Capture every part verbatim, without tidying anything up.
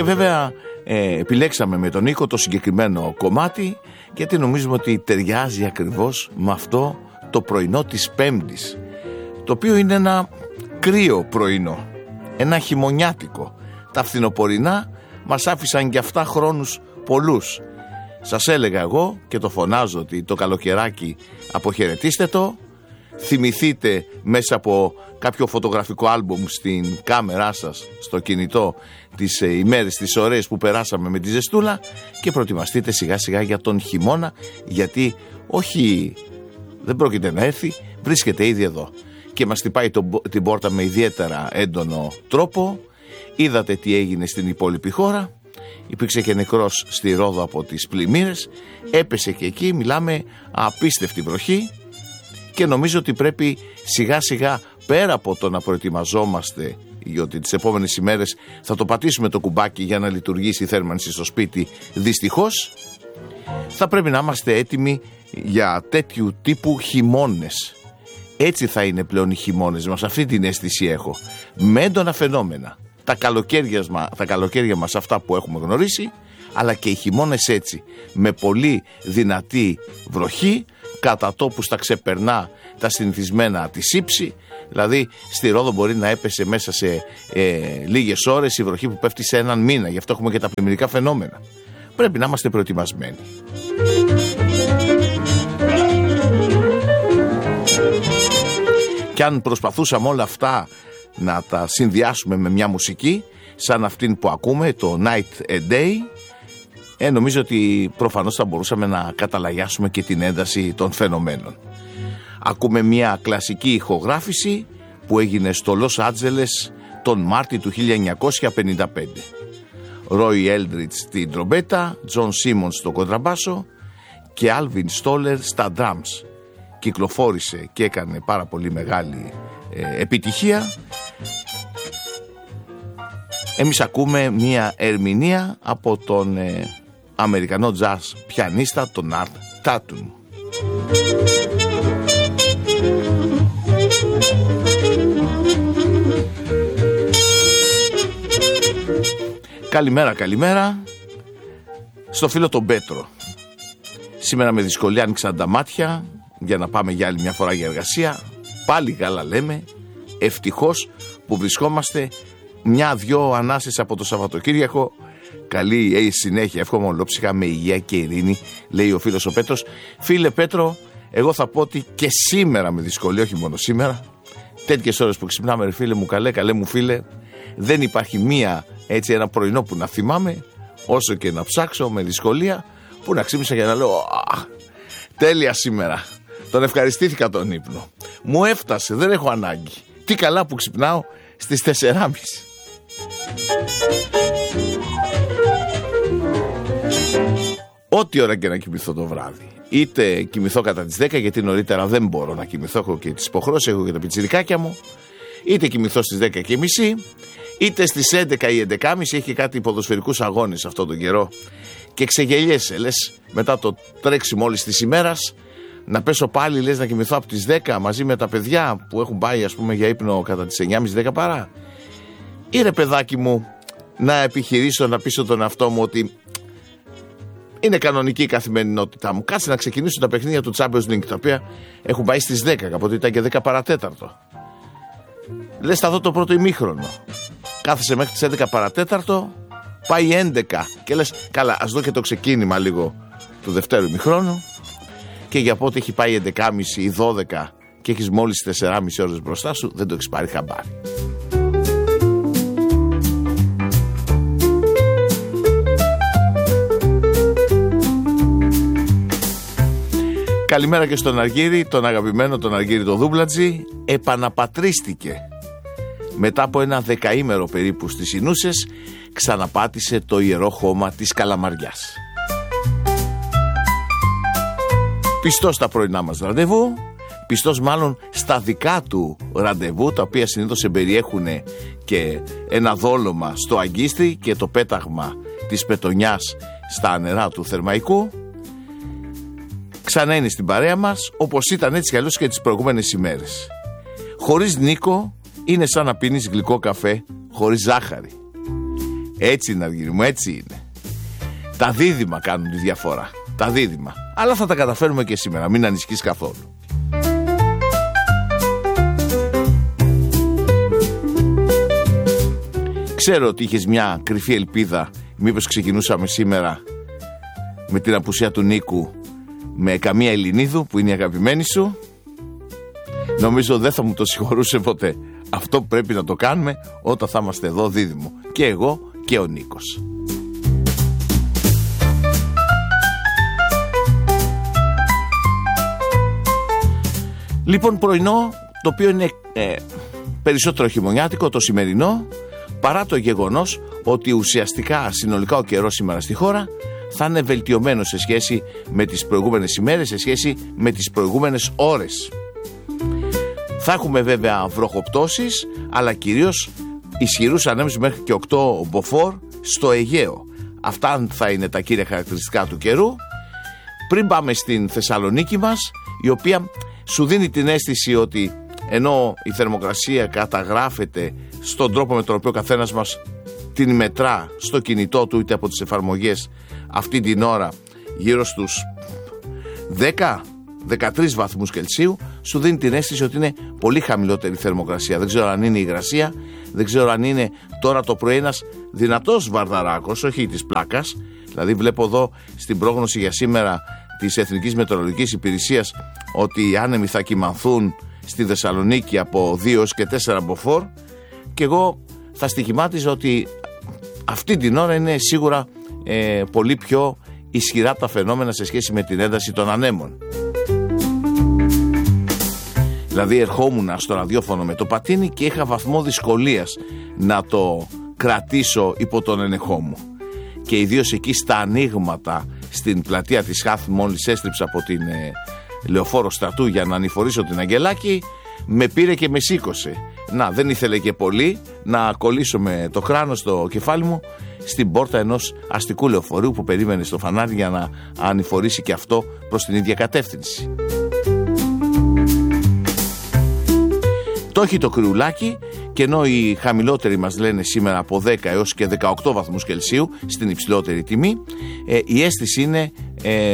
Και βέβαια ε, επιλέξαμε με τον Νίκο το συγκεκριμένο κομμάτι, γιατί νομίζουμε ότι ταιριάζει ακριβώς με αυτό το πρωινό της Πέμπτης, το οποίο είναι ένα κρύο πρωινό, ένα χειμωνιάτικο. Τα φθινοπορεινά μας άφησαν και αυτά χρόνους πολλούς. Σας έλεγα εγώ και το φωνάζω ότι το καλοκαιράκι αποχαιρετήστε το, θυμηθείτε μέσα από κάποιο φωτογραφικό άλμπουμ στην κάμερά σας, στο κινητό, τις ημέρες, τις ωραίες που περάσαμε με τη ζεστούλα και προετοιμαστείτε σιγά σιγά για τον χειμώνα, γιατί όχι δεν πρόκειται να έρθει, βρίσκεται ήδη εδώ και μας χτυπάει το, την πόρτα με ιδιαίτερα έντονο τρόπο. Είδατε τι έγινε στην υπόλοιπη χώρα, υπήρξε και νεκρός στη Ρόδο από τις πλημμύρες, έπεσε και εκεί, μιλάμε απίστευτη βροχή και νομίζω ότι πρέπει σιγά σιγά, πέρα από το να προετοιμαζόμαστε, γιατί τις επόμενες ημέρες θα το πατήσουμε το κουμπάκι για να λειτουργήσει η θέρμανση στο σπίτι, δυστυχώς θα πρέπει να είμαστε έτοιμοι για τέτοιου τύπου χειμώνες. Έτσι θα είναι πλέον οι χειμώνες μας, αυτή την αίσθηση έχω, με έντονα φαινόμενα. Τα καλοκαίρια, τα καλοκαίρια μας αυτά που έχουμε γνωρίσει, αλλά και οι χειμώνες έτσι, με πολύ δυνατή βροχή, κατά τόπους τα ξεπερνά τα συνηθισμένα της ύψη. Δηλαδή στη Ρόδο μπορεί να έπεσε μέσα σε ε, λίγες ώρες η βροχή που πέφτει σε έναν μήνα. Γι' αυτό έχουμε και τα πλημμυρικά φαινόμενα. Πρέπει να είμαστε προετοιμασμένοι. Και αν προσπαθούσαμε όλα αυτά να τα συνδυάσουμε με μια μουσική σαν αυτήν που ακούμε, το Night a Day, ε, νομίζω ότι προφανώς θα μπορούσαμε να καταλαγιάσουμε και την ένταση των φαινομένων. Ακούμε μια κλασική ηχογράφηση που έγινε στο Λος Άντζελες τον Μάρτιο του χίλια εννιακόσια πενήντα πέντε. Ρόι Έλντριτς στην τρομπέτα, Τζον Σίμονς στο κοντραμπάσο και Άλβιν Στόλερ στα drums. Κυκλοφόρησε και έκανε πάρα πολύ μεγάλη ε, επιτυχία. Εμείς ακούμε μια ερμηνεία από τον ε, Αμερικανό jazz πιανίστα, τον Art Tatum. Καλημέρα, καλημέρα στο φίλο τον Πέτρο. Σήμερα με δυσκολία άνοιξαν τα μάτια για να πάμε για άλλη μια φορά για εργασία. Πάλι καλά λέμε. Ευτυχώς που βρισκόμαστε μια-δυο ανάσες από το Σαββατοκύριακο. Καλή ε, συνέχεια, εύχομαι ολόψυχα με υγεία και ειρήνη, λέει ο φίλος ο Πέτρος. Φίλε Πέτρο, εγώ θα πω ότι και σήμερα με δυσκολία, όχι μόνο σήμερα, τέτοιες ώρες που ξυπνάμε, ρε φίλε μου, καλέ, καλέ μου φίλε, δεν υπάρχει μία, έτσι, ένα πρωινό που να θυμάμαι, όσο και να ψάξω με δυσκολία, που να ξύπνησα για να λέω «Αχ, τέλεια σήμερα, τον ευχαριστήθηκα τον ύπνο, μου έφτασε, δεν έχω ανάγκη, τι καλά που ξυπνάω στις τεσσεράμιση». Ό,τι ώρα και να κοιμηθώ το βράδυ, είτε κοιμηθώ κατά τις δέκα, γιατί νωρίτερα δεν μπορώ να κοιμηθώ, έχω και τις υποχρώσεις, έχω και τα πιτσιρικάκια μου, είτε κοιμηθώ στις δέκα και μισή, είτε στις έντεκα ή έντεκα και μισή, έχει κάτι ποδοσφαιρικούς αγώνες αυτόν τον καιρό και ξεγελιέσαι, λες, μετά το τρέξιμο όλης της ημέρας, να πέσω πάλι, λες, να κοιμηθώ από τις δέκα μαζί με τα παιδιά που έχουν πάει, ας πούμε, για ύπνο κατά τις εννιά και μισή δέκα παρά. Ή ρε παιδάκι μου, να επιχειρήσω να πείσω τον εαυτό μου ότι είναι κανονική η καθημερινότητά μου. Κάτσε να ξεκινήσω τα παιχνίδια του Champions League, τα οποία έχουν πάει στις δέκα, κάποτε ήταν και δέκα παρατέταρτο. Λες, θα δω το πρώτο ημίχρονο. Κάθεσαι μέχρι τις έντεκα παρατέταρτο, πάει έντεκα και λες, καλά, ας δω και το ξεκίνημα λίγο του δευτέρου ημιχρόνου. Και για πότε έχει πάει έντεκα και μισή ή δώδεκα και έχεις μόλις τέσσερις και μισή ώρες μπροστά σου, δεν το έχεις πάρει χαμπάρι. Καλημέρα και στον Αργύρι, τον αγαπημένο τον Αργύρι το Δούμπλατζι. Επαναπατρίστηκε. Μετά από ένα δεκαήμερο περίπου στις Ινούσες, ξαναπάτησε το ιερό χώμα της Καλαμαριάς. Πιστός στα πρωινά μας ραντεβού, πιστός μάλλον στα δικά του ραντεβού, τα οποία συνήθως εμπεριέχουν και ένα δόλωμα στο αγκίστρι και το πέταγμα της πετονιάς στα νερά του Θερμαϊκού. Ξανά είναι στην παρέα μας, όπως ήταν έτσι κι αλλιώς και τις προηγούμενες ημέρες. Χωρίς Νίκο είναι σαν να πίνεις γλυκό καφέ χωρίς ζάχαρη. Έτσι είναι, Αργύρι μου, έτσι είναι. Τα δίδυμα κάνουν τη διαφορά. Τα δίδυμα. Αλλά θα τα καταφέρουμε και σήμερα, μην ανησυχείς καθόλου. Ξέρω ότι είχες μια κρυφή ελπίδα, μήπως ξεκινούσαμε σήμερα με την απουσία του Νίκου με καμία Ελληνίδου που είναι η αγαπημένη σου. Νομίζω δεν θα μου το συγχωρούσε ποτέ. Αυτό πρέπει να το κάνουμε όταν θα είμαστε εδώ δίδυμο. Και εγώ και ο Νίκος. Λοιπόν, πρωινό, το οποίο είναι ε, περισσότερο χειμωνιάτικο, το σημερινό, παρά το γεγονός ότι ουσιαστικά συνολικά ο καιρός σήμερα στη χώρα θα είναι βελτιωμένο σε σχέση με τις προηγούμενες ημέρες, σε σχέση με τις προηγούμενες ώρες. Θα έχουμε βέβαια βροχοπτώσεις, αλλά κυρίως ισχυρούς ανέμους μέχρι και οκτώ μποφόρ στο Αιγαίο. Αυτά θα είναι τα κύρια χαρακτηριστικά του καιρού. Πριν πάμε στην Θεσσαλονίκη μας, η οποία σου δίνει την αίσθηση ότι ενώ η θερμοκρασία καταγράφεται στον τρόπο με τον οποίο ο καθένας μας την μετρά στο κινητό του είτε από τις εφαρμογές αυτή την ώρα γύρω στους δέκα με δεκατρείς βαθμούς Κελσίου, σου δίνει την αίσθηση ότι είναι πολύ χαμηλότερη η θερμοκρασία. Δεν ξέρω αν είναι η υγρασία, δεν ξέρω αν είναι τώρα το πρωί ένας δυνατός βαρδαράκος, όχι της πλάκας. Δηλαδή βλέπω εδώ στην πρόγνωση για σήμερα της Εθνικής Μετεωρολογικής Υπηρεσίας ότι οι άνεμοι θα κυμανθούν στη Θεσσαλονίκη από δύο έως και τέσσερα μποφόρ, και εγώ θα στοιχημάτιζα ότι αυτή την ώρα είναι σίγουρα ε, πολύ πιο ισχυρά τα φαινόμενα σε σχέση με την ένταση των ανέμων. Δηλαδή ερχόμουν στο ραδιόφωνο με το πατίνι και είχα βαθμό δυσκολίας να το κρατήσω υπό τον ενεχό μου. Και ιδίως εκεί στα ανοίγματα στην πλατεία της Χάθ, μόλις έστριψα από την ε, Λεωφόρο Στρατού για να ανηφορήσω την Αγγελάκη, με πήρε και με σήκωσε. Να, δεν ήθελε και πολύ να κολλήσω με το κράνο στο κεφάλι μου στην πόρτα ενός αστικού λεωφορείου που περίμενε στο φανάρι για να ανηφορήσει και αυτό προς την ίδια κατεύθυνση. Το έχει το κρυουλάκι, και ενώ οι χαμηλότεροι μας λένε σήμερα από δέκα έως και δεκαοκτώ βαθμούς Κελσίου στην υψηλότερη τιμή, ε, η αίσθηση είναι ε,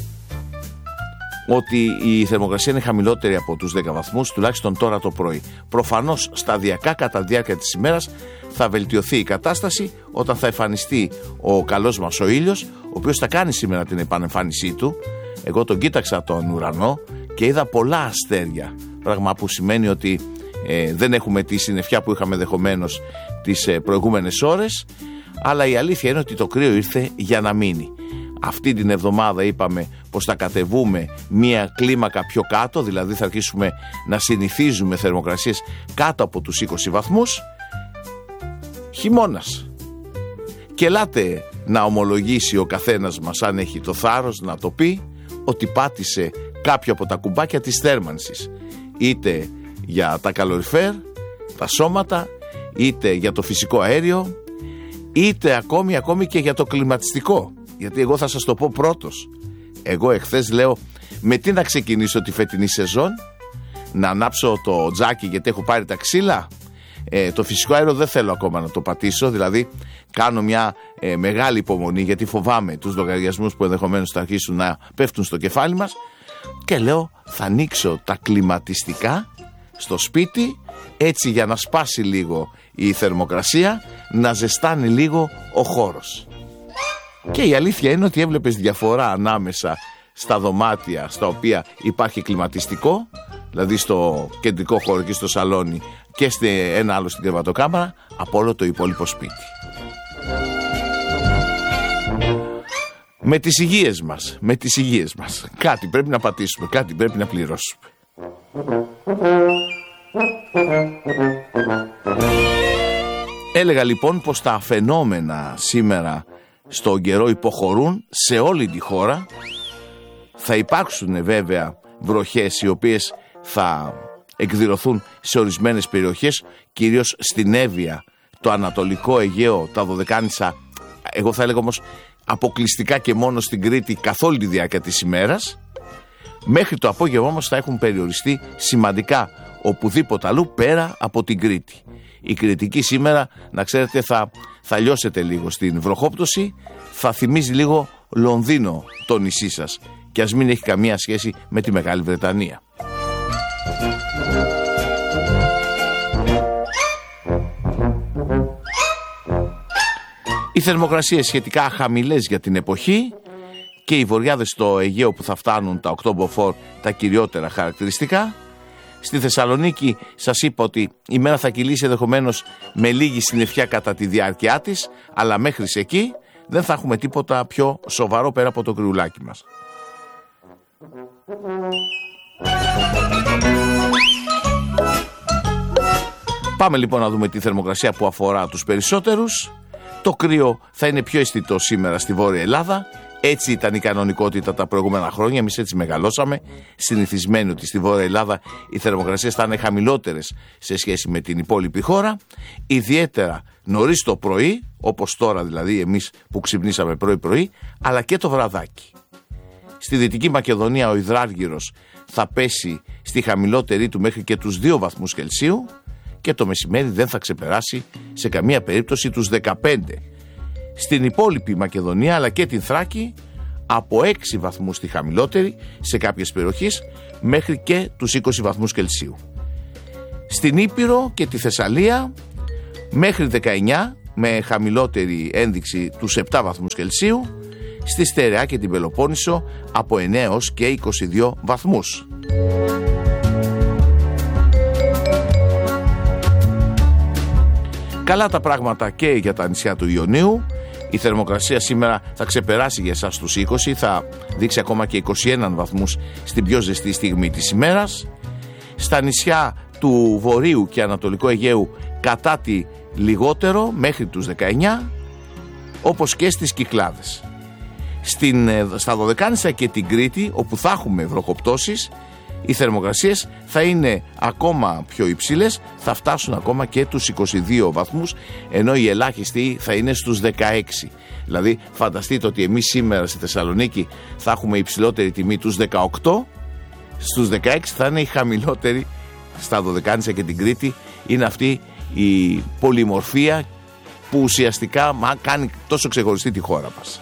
ότι η θερμοκρασία είναι χαμηλότερη από τους δέκα βαθμούς, τουλάχιστον τώρα το πρωί. Προφανώς σταδιακά κατά τη διάρκεια της ημέρας θα βελτιωθεί η κατάσταση όταν θα εμφανιστεί ο καλός μας ο ήλιος, ο οποίος θα κάνει σήμερα την επανεμφάνισή του. Εγώ τον κοίταξα τον ουρανό και είδα πολλά αστέρια, πράγμα που σημαίνει ότι ε, δεν έχουμε τη συννεφιά που είχαμε δεχομένως τις ε, προηγούμενες ώρες, αλλά η αλήθεια είναι ότι το κρύο ήρθε για να μείνει. Αυτή την εβδομάδα είπαμε πως θα κατεβούμε μία κλίμακα πιο κάτω, δηλαδή θα αρχίσουμε να συνηθίζουμε θερμοκρασίες κάτω από τους είκοσι βαθμούς. Χειμώνας. Και ελάτε να ομολογήσει ο καθένας μας, αν έχει το θάρρος να το πει, ότι πάτησε κάποιο από τα κουμπάκια της θέρμανσης, είτε για τα καλοριφέρ, τα σώματα, είτε για το φυσικό αέριο, είτε ακόμη, ακόμη και για το κλιματιστικό. Γιατί εγώ θα σας το πω πρώτος. Εγώ εχθές λέω, με τι να ξεκινήσω τη φετινή σεζόν, να ανάψω το τζάκι γιατί έχω πάρει τα ξύλα. Ε, το φυσικό αέριο δεν θέλω ακόμα να το πατήσω, δηλαδή κάνω μια ε, μεγάλη υπομονή, γιατί φοβάμαι τους λογαριασμούς που ενδεχομένως θα αρχίσουν να πέφτουν στο κεφάλι μας, και λέω θα ανοίξω τα κλιματιστικά στο σπίτι, έτσι για να σπάσει λίγο η θερμοκρασία, να ζεστάνει λίγο ο χώρος. Και η αλήθεια είναι ότι έβλεπες διαφορά ανάμεσα στα δωμάτια στα οποία υπάρχει κλιματιστικό, δηλαδή στο κεντρικό χώρο και στο σαλόνι, και σε ένα άλλο στην κρεβατοκάμαρα, από όλο το υπόλοιπο σπίτι. Με τις υγείες μας, με τις υγείες μας. Κάτι πρέπει να πατήσουμε, κάτι πρέπει να πληρώσουμε. Έλεγα λοιπόν πως τα φαινόμενα σήμερα στον καιρό υποχωρούν σε όλη τη χώρα. Θα υπάρξουν βέβαια βροχές οι οποίες θα εκδηλωθούν σε ορισμένες περιοχές, κυρίως στην Εύβοια, το Ανατολικό Αιγαίο, τα Δωδεκάνησα, εγώ θα έλεγα όμως αποκλειστικά και μόνο στην Κρήτη καθ' όλη τη διάρκεια της ημέρας. Μέχρι το απόγευμα όμως θα έχουν περιοριστεί σημαντικά οπουδήποτε αλλού πέρα από την Κρήτη. Η Κρητική σήμερα, να ξέρετε, θα, θα λιώσετε λίγο στην βροχόπτωση, θα θυμίζει λίγο Λονδίνο το νησί σας και ας μην έχει καμία σχέση με τη Μεγάλη Βρετανία. Οι θερμοκρασίες σχετικά χαμηλές για την εποχή και οι βοριάδες στο Αιγαίο που θα φτάνουν τα οκτώ μποφόρ, τα κυριότερα χαρακτηριστικά. Στη Θεσσαλονίκη σας είπα ότι η μέρα θα κυλήσει ενδεχομένως με λίγη συννεφιά κατά τη διάρκεια της, αλλά μέχρι εκεί δεν θα έχουμε τίποτα πιο σοβαρό πέρα από το κρυουλάκι μας. Πάμε λοιπόν να δούμε τη θερμοκρασία που αφορά τους περισσότερους. Το κρύο θα είναι πιο αισθητό σήμερα στη Βόρεια Ελλάδα. Έτσι ήταν η κανονικότητα τα προηγούμενα χρόνια. Εμείς έτσι μεγαλώσαμε, συνηθισμένοι ότι στη Βόρεια Ελλάδα οι θερμοκρασίες θα είναι χαμηλότερες σε σχέση με την υπόλοιπη χώρα. Ιδιαίτερα νωρίς το πρωί, όπως τώρα δηλαδή εμείς που ξυπνήσαμε πρωί-πρωί, αλλά και το βραδάκι. Στη Δυτική Μακεδονία ο υδράργυρος θα πέσει στη χαμηλότερη του μέχρι και τους δύο βαθμούς Κελσίου και το μεσημέρι δεν θα ξεπεράσει σε καμία περίπτωση τους δεκαπέντε. Στην υπόλοιπη Μακεδονία αλλά και την Θράκη από έξι βαθμούς στη χαμηλότερη σε κάποιες περιοχές μέχρι και τους είκοσι βαθμούς Κελσίου. Στην Ήπειρο και τη Θεσσαλία μέχρι δεκαεννιά με χαμηλότερη ένδειξη τους επτά βαθμούς Κελσίου. Στη Στερεά και την Πελοπόννησο από εννέα έως και είκοσι δύο βαθμούς. Καλά τα πράγματα και για τα νησιά του Ιωνίου. Η θερμοκρασία σήμερα θα ξεπεράσει για εσάς τους είκοσι, θα δείξει ακόμα και είκοσι ένα βαθμούς στην πιο ζεστή στιγμή της ημέρας. Στα νησιά του Βορείου και Ανατολικού Αιγαίου κατά τη λιγότερο μέχρι τους δεκαεννιά, όπως και στις Κυκλάδες. Στην, στα Δωδεκάνησα και την Κρήτη, όπου θα έχουμε βροχοπτώσεις, οι θερμοκρασίες θα είναι ακόμα πιο υψηλές, θα φτάσουν ακόμα και τους είκοσι δύο βαθμούς, ενώ η ελάχιστη θα είναι στους δεκαέξι. Δηλαδή φανταστείτε ότι εμείς σήμερα στη Θεσσαλονίκη θα έχουμε υψηλότερη τιμή τους δεκαοκτώ, στους δεκαέξι θα είναι η χαμηλότερη στα Δωδεκάνησα και την Κρήτη. Είναι αυτή η πολυμορφία που ουσιαστικά μα κάνει τόσο ξεχωριστή τη χώρα μας.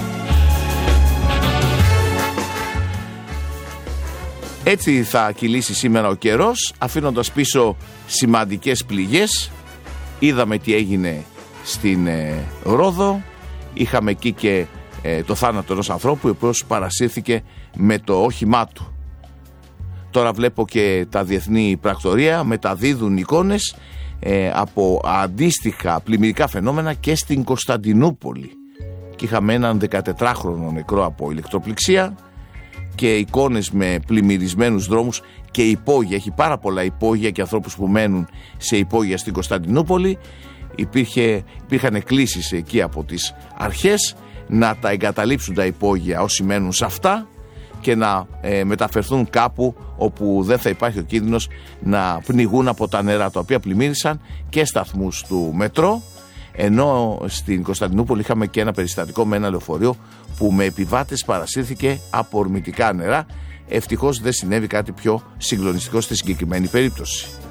Έτσι θα κυλήσει σήμερα ο καιρός, αφήνοντας πίσω σημαντικές πληγές. Είδαμε τι έγινε στην ε, Ρόδο, είχαμε εκεί και ε, το θάνατο ενός ανθρώπου, ο οποίος παρασύρθηκε με το όχημά του. Τώρα βλέπω και τα διεθνή πρακτορία μεταδίδουν εικόνες ε, από αντίστοιχα πλημμυρικά φαινόμενα και στην Κωνσταντινούπολη. Και είχαμε έναν δεκατετράχρονο νεκρό από ηλεκτροπληξία και εικόνες με πλημμυρισμένους δρόμους και υπόγεια. Έχει πάρα πολλά υπόγεια και ανθρώπους που μένουν σε υπόγεια στην Κωνσταντινούπολη. Υπήρχε, υπήρχαν εκκλήσεις εκεί από τις αρχές να τα εγκαταλείψουν τα υπόγεια όσοι μένουν σε αυτά και να ε, μεταφερθούν κάπου όπου δεν θα υπάρχει ο κίνδυνος να πνιγούν από τα νερά, τα οποία πλημμύρισαν και σταθμούς του μετρό. Ενώ στην Κωνσταντινούπολη είχαμε και ένα περιστατικό με ένα λεωφορείο που με επιβάτες παρασύρθηκε από ορμητικά νερά. Ευτυχώς δεν συνέβη κάτι πιο συγκλονιστικό στη συγκεκριμένη περίπτωση.